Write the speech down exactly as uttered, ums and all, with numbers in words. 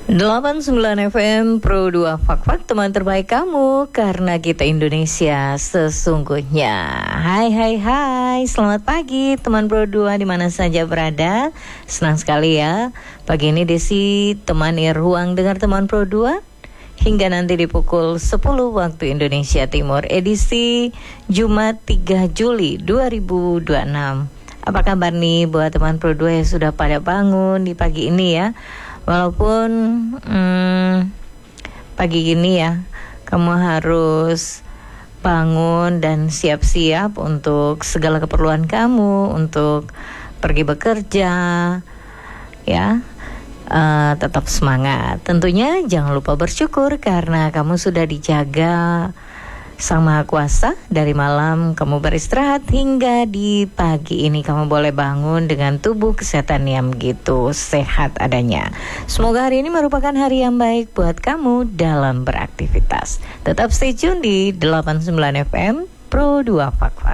delapan puluh sembilan F M Pro dua Fak-Fak, teman terbaik kamu, karena kita Indonesia sesungguhnya. Hai hai hai, selamat pagi teman Pro dua dimana saja berada. Senang sekali ya, pagi ini Desi temani ruang dengar teman Pro dua hingga nanti di pukul sepuluh waktu Indonesia Timur, edisi Jumat tiga Juli dua ribu dua puluh enam. Apa kabar nih buat teman Pro dua yang sudah pada bangun di pagi ini ya? Walaupun hmm, pagi gini ya, kamu harus bangun dan siap-siap untuk segala keperluan kamu, untuk pergi bekerja, ya. Uh, tetap semangat. Tentunya jangan lupa bersyukur karena kamu sudah dijaga Sang Maha Kuasa. Dari malam kamu beristirahat hingga di pagi ini kamu boleh bangun dengan tubuh kesehatan yang begitu sehat adanya. Semoga hari ini merupakan hari yang baik buat kamu dalam beraktivitas. Tetap stay tune di delapan puluh sembilan F M Pro dua Fak-Fak.